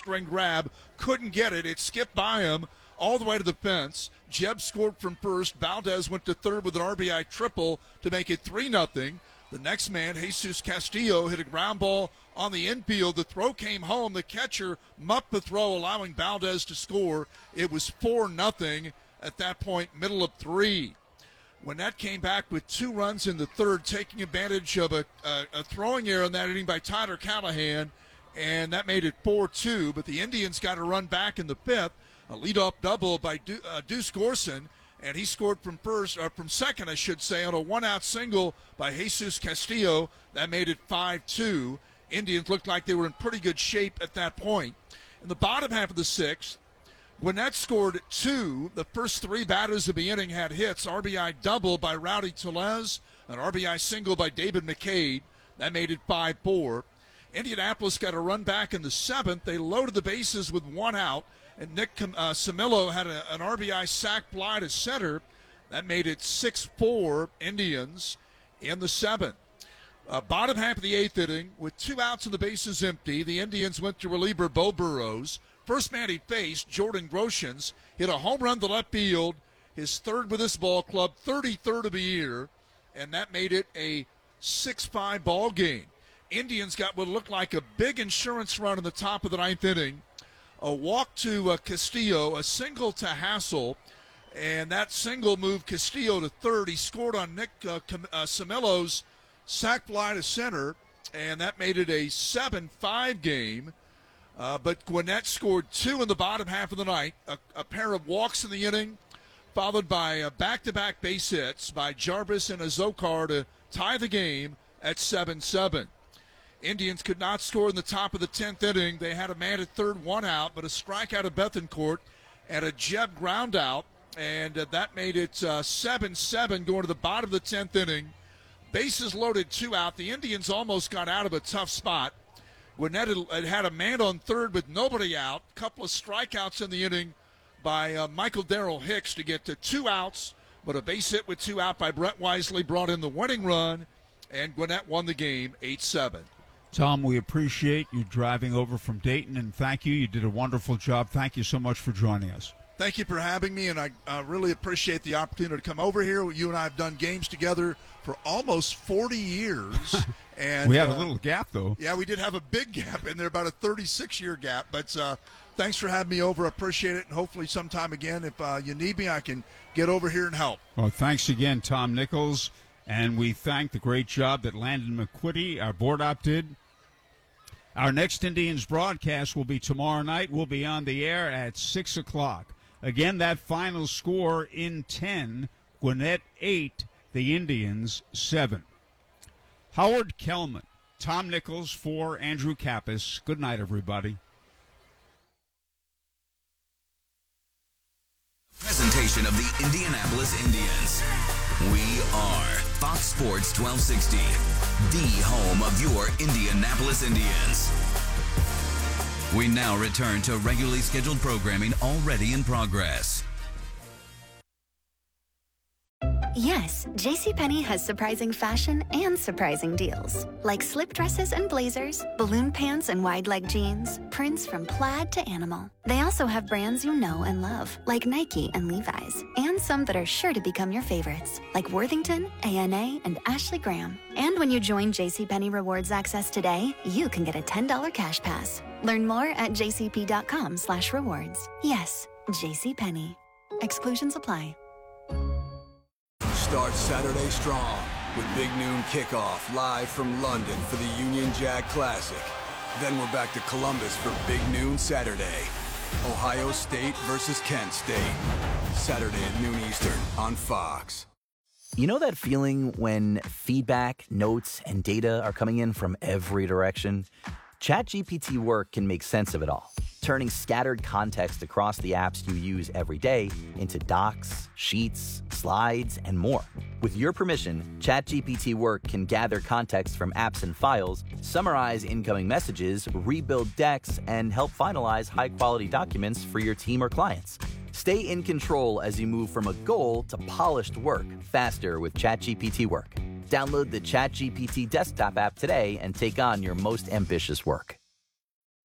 shoestring grab, couldn't get it. It skipped by him all the way to the fence. Jeb scored from first. Valdez went to third with an RBI triple to make it 3-0. The next man, Jesus Castillo, hit a ground ball on the infield. The throw came home. The catcher muffed the throw, allowing Valdez to score. It was 4-0 at that point, middle of 3. Gwinnett came back with 2 runs in the third, taking advantage of a throwing error in that inning by Tyler Callahan, and that made it 4-2. But the Indians got a run back in the fifth, a leadoff double by Deuce Gorson, and he scored from second, I should say, on a one-out single by Jesus Castillo. That made it 5-2. Indians looked like they were in pretty good shape at that point. In the bottom half of the sixth, Gwinnett scored 2. The first 3 batters of the inning had hits. RBI double by Rowdy Tellez, an RBI single by David McCade. That made it 5-4. Indianapolis got a run back in the seventh. They loaded the bases with 1 out, and Nick Camillo had an RBI sac fly to center. That made it 6-4 Indians in the seventh. Bottom half of the eighth inning, with 2 outs and the bases empty, the Indians went to reliever Bo Burrows. First man he faced, Jordan Groshans, hit a home run to left field, his third with this ball club, 33rd of the year, and that made it a 6-5 ball game. Indians got what looked like a big insurance run in the top of the ninth inning. A walk to Castillo, a single to Hassel, and that single moved Castillo to third. He scored on Nick Camillo's sac fly to center, and that made it a 7-5 game. But Gwinnett scored 2 in the bottom half of the ninth. A pair of walks in the inning, followed by back-to-back base hits by Jarvis and Azokar to tie the game at 7-7. Indians could not score in the top of the 10th inning. They had a man at third, 1 out, but a strikeout of Bethencourt and a Jeb ground out, and that made it 7-7 going to the bottom of the 10th inning. Bases loaded, 2 out. The Indians almost got out of a tough spot. Gwinnett had a man on third with nobody out. A couple of strikeouts in the inning by Michael Darrell Hicks to get to 2 outs, but a base hit with 2 out by Brett Wisely brought in the winning run, and Gwinnett won the game 8-7. Tom, we appreciate you driving over from Dayton, and thank you. You did a wonderful job. Thank you so much for joining us. Thank you for having me, and I really appreciate the opportunity to come over here. You and I have done games together for almost 40 years. And we had a little gap, though. Yeah, we did have a big gap in there, about a 36-year gap. But thanks for having me over. I appreciate it, and hopefully sometime again, if you need me, I can get over here and help. Well, thanks again, Tom Nichols. And we thank the great job that Landon McQuitty, our board op, did. Our next Indians broadcast will be tomorrow night. We'll be on the air at 6 o'clock. Again, that final score in 10, Gwinnett 8, the Indians 7. Howard Kellman, Tom Nichols for Andrew Kappas. Good night, everybody. Presentation of the Indianapolis Indians. We are Fox Sports 1260, the home of your Indianapolis Indians. We now return to regularly scheduled programming already in progress. Yes, JCPenney has surprising fashion and surprising deals. Like slip dresses and blazers, balloon pants and wide leg jeans, prints from plaid to animal. They also have brands you know and love, like Nike and Levi's, and some that are sure to become your favorites, like Worthington, A&A, and Ashley Graham. And when you join JCPenney Rewards Access today, you can get a $10 cash pass. Learn more at jcp.com/rewards. Yes, JCPenney. Exclusions apply. Start Saturday strong with Big Noon Kickoff live from London for the Union Jack Classic. Then we're back to Columbus for Big Noon Saturday. Ohio State versus Kent State. Saturday at noon Eastern on Fox. You know that feeling when feedback, notes, and data are coming in from every direction? ChatGPT Work can make sense of it all, turning scattered context across the apps you use every day into docs, sheets, slides, and more. With your permission, ChatGPT Work can gather context from apps and files, summarize incoming messages, rebuild decks, and help finalize high-quality documents for your team or clients. Stay in control as you move from a goal to polished work faster with ChatGPT Work. Download the ChatGPT desktop app today and take on your most ambitious work.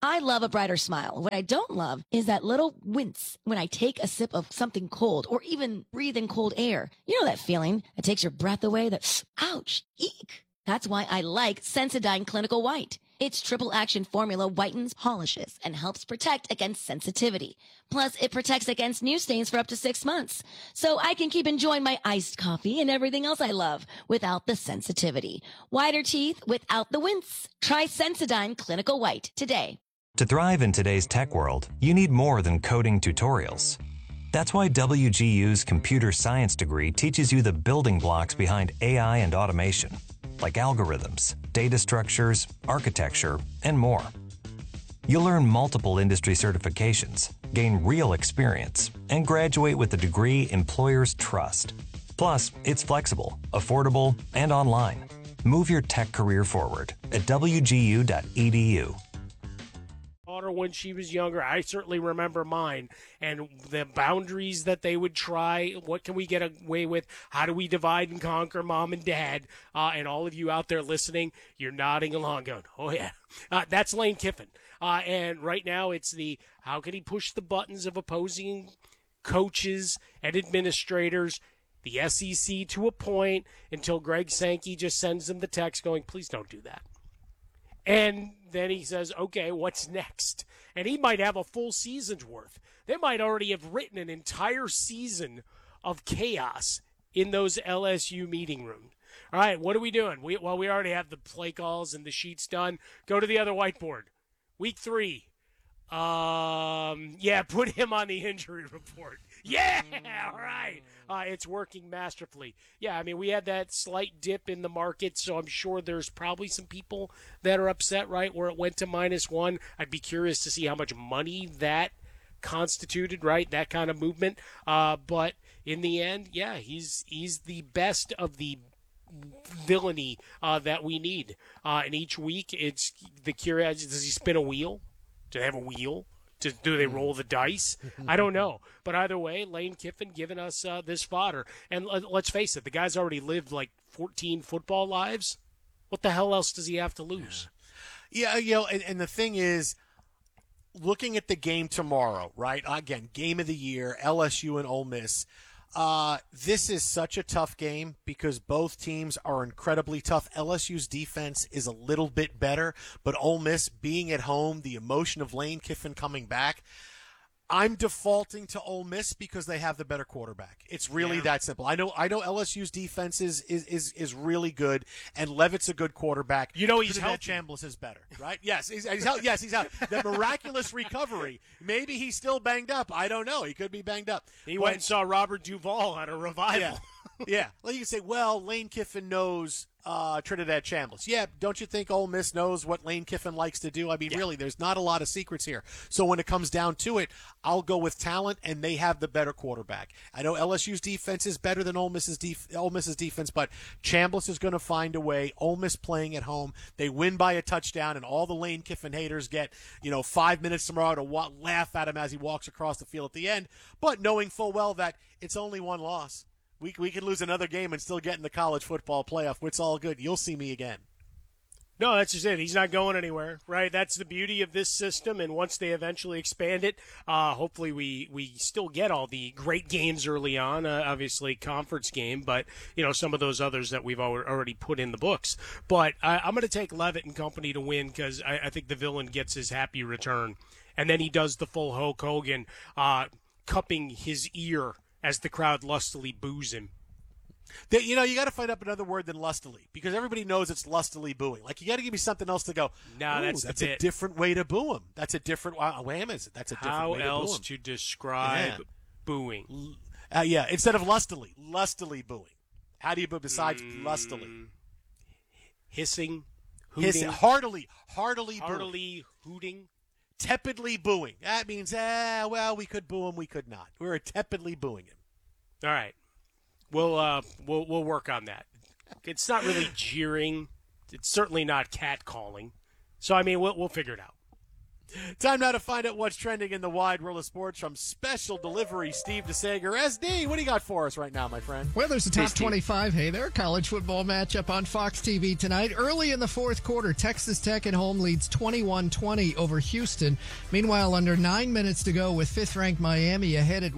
I love a brighter smile. What I don't love is that little wince when I take a sip of something cold or even breathe in cold air. You know that feeling that takes your breath away, that ouch, eek. That's why I like Sensodyne Clinical White. Its triple action formula whitens, polishes, and helps protect against sensitivity. Plus, it protects against new stains for up to 6 months. So I can keep enjoying my iced coffee and everything else I love without the sensitivity. Whiter teeth without the wince. Try Sensodyne Clinical White today. To thrive in today's tech world, you need more than coding tutorials. That's why WGU's computer science degree teaches you the building blocks behind AI and automation, like algorithms, data structures, architecture, and more. You'll earn multiple industry certifications, gain real experience, and graduate with a degree employers trust. Plus, it's flexible, affordable, and online. Move your tech career forward at wgu.edu. When she was younger, I certainly remember mine and the boundaries that they would try. What can we get away with? How do we divide and conquer, mom and dad? And all of you out there listening, you're nodding along going, oh yeah, that's Lane Kiffin. And right now it's how can he push the buttons of opposing coaches and administrators, the SEC to a point, until Greg Sankey just sends them the text going, please don't do that. And then he says, okay, what's next? And he might have a full season's worth. They might already have written an entire season of chaos in those LSU meeting rooms. All right, what are we doing? We already have the play calls and the sheets done. Go to the other whiteboard. Week 3. Put him on the injury report. Yeah, all right. It's working masterfully. Yeah, I mean, we had that slight dip in the market, so I'm sure there's probably some people that are upset, right, where it went to -1. I'd be curious to see how much money that constituted, right, that kind of movement. But in the end, yeah, he's the best of the villainy that we need. And each week, it's the curiosity, does he spin a wheel? Do they have a wheel? Do they roll the dice? I don't know. But either way, Lane Kiffin giving us this fodder. And let's face it, the guy's already lived like 14 football lives. What the hell else does he have to lose? Yeah, and the thing is, looking at the game tomorrow, right? Again, game of the year, LSU and Ole Miss. This is such a tough game because both teams are incredibly tough. LSU's defense is a little bit better, but Ole Miss being at home, the emotion of Lane Kiffin coming back, I'm defaulting to Ole Miss because they have the better quarterback. It's really that simple. I know LSU's defense is really good, and Levitt's a good quarterback. You know he's Trinidad healthy. Chambliss is better, right? Yes, he's out. Yes, he's out. The miraculous recovery. Maybe he's still banged up. I don't know. He could be banged up. He went and saw Robert Duvall on a revival. Yeah. Well, you can say, well, Lane Kiffin knows Trinidad Chambliss. Yeah, don't you think Ole Miss knows what Lane Kiffin likes to do? I mean, really, there's not a lot of secrets here. So when it comes down to it, I'll go with talent, and they have the better quarterback. I know LSU's defense is better than Ole Miss's defense, but Chambliss is going to find a way. Ole Miss playing at home, they win by a touchdown, and all the Lane Kiffin haters get 5 minutes tomorrow to laugh at him as he walks across the field at the end, but knowing full well that it's only one loss. We could lose another game and still get in the college football playoff. It's all good. You'll see me again. No, that's just it. He's not going anywhere, right? That's the beauty of this system, and once they eventually expand it, hopefully we still get all the great games early on, obviously conference game, but, some of those others that we've already put in the books. But I'm going to take Levitt and company to win because I think the villain gets his happy return, and then he does the full Hulk Hogan, cupping his ear as the crowd lustily boos him. You got to find up another word than lustily because everybody knows it's lustily booing. Like, you got to give me something else to go, no, that's a different way to boo him. That's a different that's a different How way to boo him. else to describe booing? Instead of lustily booing. How do you boo besides lustily? Hissing, hooting. Heartily hooting. Tepidly booing. That means, we could boo him, we could not. We're tepidly booing him. All right. We'll work on that. It's not really jeering. It's certainly not catcalling. So, I mean, we'll figure it out. Time now to find out what's trending in the wide world of sports from Special Delivery Steve DeSager. SD, what do you got for us right now, my friend? Well, there's a top 25. Hey there, college football matchup on Fox TV tonight. Early in the fourth quarter, Texas Tech at home leads 21-20 over Houston. Meanwhile, under 9 minutes to go with fifth-ranked Miami ahead at